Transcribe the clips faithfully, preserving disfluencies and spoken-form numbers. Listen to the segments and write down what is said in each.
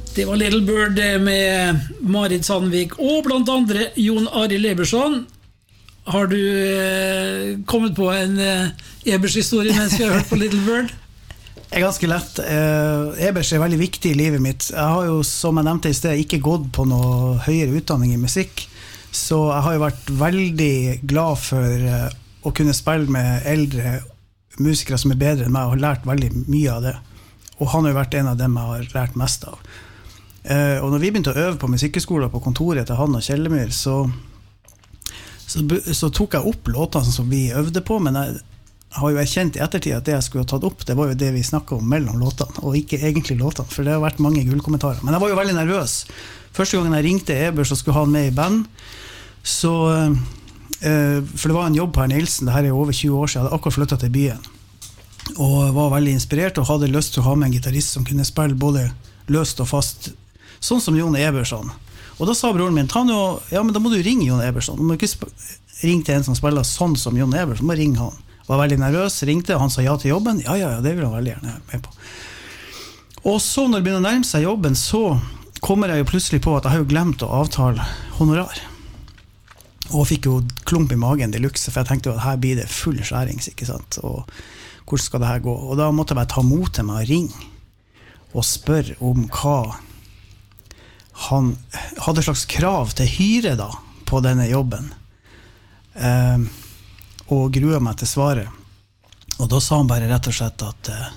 Det var Little Bird med Marit Sandvik og blant andre Jon Arild Eberson. Har du eh, kommet på en eh, Ebers-historie mens vi har hørt på Little Bird? Det er ganske lett. Eh, Ebers er veldig viktig i livet mitt. Jeg har jo, som jeg nevnte i sted, ikke gått på noe høyere utdanning i musikk, så jeg har jo vært veldig glad for eh, å kunne spille med eldre musikere som er bedre enn meg, og har lært veldig mye av det. Og han har jo vært en av dem jeg har lært mest av. Uh, og når vi begynte å øve på musikkskolen på kontoret til han og Kjellemyr, så, så, så tok jeg opp låtene som vi øvde på, men jeg har jo erkjent i ettertid at det jeg skulle ha tatt opp, det var jo det vi snakket om mellom låtene, og ikke egentlig låtene, for det har vært mange gullkommentarer. Men jeg var jo veldig nervøs. Første gangen jeg ringte Ebers og skulle ha han med i band, så, uh, for det var en jobb på Herr Nilsen, det her er over tjue år siden, jeg hadde akkurat flyttet til byen, og var veldig inspirert og hadde lyst til å ha med en gitarist som kunne spille både løst og fast, sånn som Jon Eberson. Og da sa broren min, ta nå, ja, men da må du ringe Jon Eberson. Du må ikke ringe til en som spiller sånn som Jon Eberson, du må ringe han. Var veldig nervøs, ringte, han sa ja til jobben. Ja, ja, ja, det vil han veldig gjerne med på. Og så når det begynner å nærme seg jobben, så kommer jeg jo plutselig på at jeg har jo glemt å avtale honorar. Og fikk jo klump i magen de luxe, for jeg tenkte jo at her blir det full skjærings, ikke sant? Og hvordan skal det her gå? Og da måtte jeg bare ta mot til meg og ringe og spørre om hva han hadde et slags krav til hyre da, på denne jobben. Eh, og grua meg til svaret. Og da sa han bare rett og slett at eh,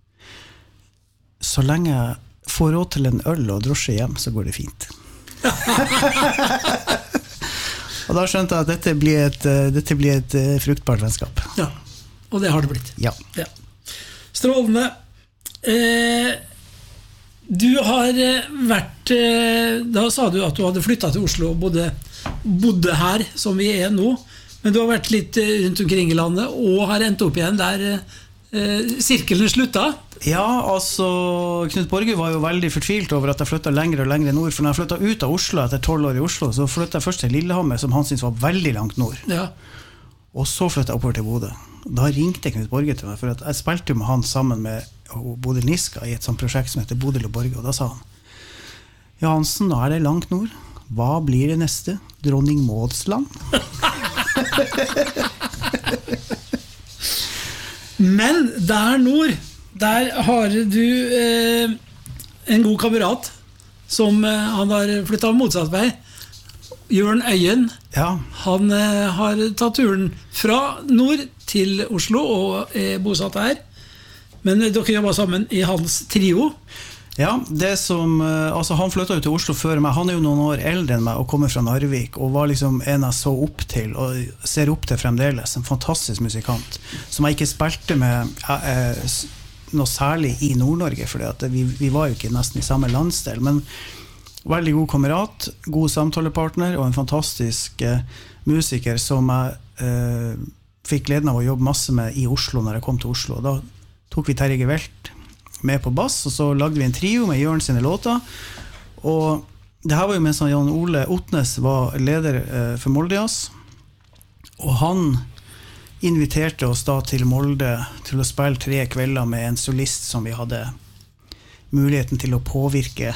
så lenge jeg får råd til en øl og drosje hjem, så går det fint. Og da skjønte jeg at dette blir et, dette blir et fruktbart vennskap. Ja, og det har det blitt. Ja. Ja. Strålende. Eh, Du har vært, da sa du at du hadde flyttet til Oslo og bodde, bodde her, som vi er nå, men du har vært litt rundt omkring i landet og har endt opp igjen der eh, sirkelen sluttet. Ja, altså, Knut Borge var jo veldig fortvilt over at jeg flyttet lenger og lenger nord, for når jeg flyttet ut av Oslo etter tolv år i Oslo, så flyttet jeg først til Lillehammer, som han syntes var veldig langt nord. Ja. Og så flyttet jeg oppover til Bodø. Da ringte Knut Borge til meg, for at jeg spilte med han sammen med Bodil Niska i et sånt prosjekt som heter Bodil og Borge, og da sa han, ja Hansen, nå er det langt nord. Hva blir det neste? Dronning Mauds land? Men der nord, der har du eh, en god kamerat som eh, han har flyttet motsatt vei. Jørn Øyen. Ja. Han eh, har tatt turen fra nord til Oslo og er bosatt her. Men dere jobber sammen i hans trio. Ja, det som, altså han flyttet jo til Oslo før meg. Han er jo noen år eldre enn meg og kommer fra Narvik, og var liksom en jeg så opp til og ser opp til fremdeles. En fantastisk musikant som jeg ikke spilte med eh, noe særlig i Nord-Norge, for vi, vi var jo ikke nesten i samme landsdel, men veldig god kamerat, god samtalepartner og en fantastisk eh, musiker som jeg eh, fikk gleden av å jobbe masse med i Oslo når jeg kom til Oslo. Da tok vi Terje Gevelt med på bass, og så lagde vi en trio med Jørn sine låter, og det her var jo mens Jan Ole Otnes var leder eh, for Moldejazz, og han inviterte oss da til Molde til å spille tre kvelder med en solist som vi hadde muligheten til å påvirke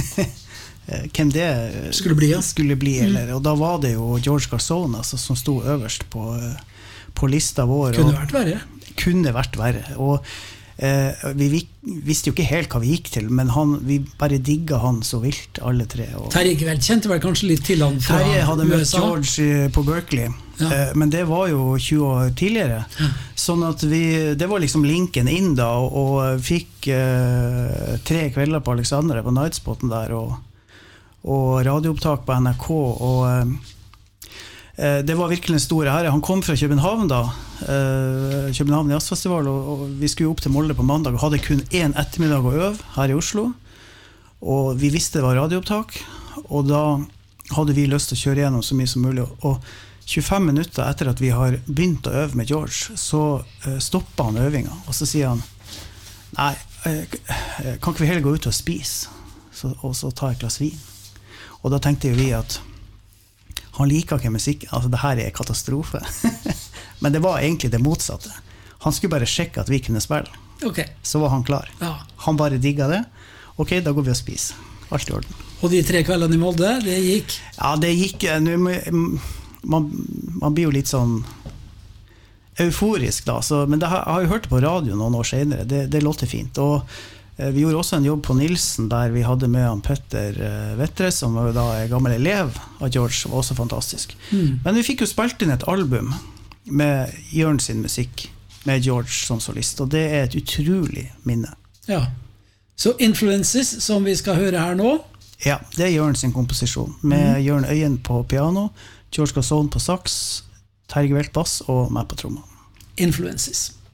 hvem det skulle bli, ja. skulle bli eller, og da var det jo George Garzone altså, som stod øverst på, på lista vår. Kunne vært verre. Kunne vært verre, og eh, vi, vi visste jo ikke helt hva vi gikk til, men han, vi bare digget han så vilt, alle tre. Og Terje Gevelt kjente vel kanskje litt til han fra Terje hadde møtt U S A. George på Berkeley, ja. eh, men det var jo tjue år tidligere, ja. Sånn at vi, det var liksom linken inn da, og, og fikk eh, tre kvelder på Alexandra på Nightspoten der, og, og radioopptak på N R K, og eh, det var virkelig en stor ære. Han kom fra København da, København Jazzfestival, og vi skulle opp til Molde på mandag og hadde kun en ettermiddag å øve her i Oslo, og vi visste det var radioopptak, og da hadde vi lyst til å kjøre gjennom så mye som mulig, og tjuefem minutter etter at vi har begynt å øve med George, så stoppet han øvinga, og så sier han, nei, kan ikke vi heller gå ut og spise, så, og så ta et glass vin? Og da tenkte vi at han liker ikke musikk, altså det her er katastrofe. Men det var egentlig det motsatte. Han skulle bare sjekke at vi kunne spille. Okay. Så var han klar. Ja. Han bare digget det. Ok, da går vi og spiser. alt i orden. Og de tre kveldene i Molde, det gikk? Ja, det gikk. Man, man blir jo litt sånn euforisk da, så, men det har, jeg har jo hørt det på radio noen år senere, det, det låter fint. Og eh, vi gjorde også en jobb på Nilsen, der vi hadde med han Petter eh, Vettre, som var da en gammel elev av George, var også fantastisk. Mm. Men vi fikk jo spilt inn et album med Jørn sin musikk, med George som solist, og det er et utrolig minne. Ja, så Influences, som vi skal høre her nå, ja, det er Jørn sin komposisjon, med mm. Jørn Øyen på piano, George Gasson på sax, Terje Velt bass og meg på tromma. Influences.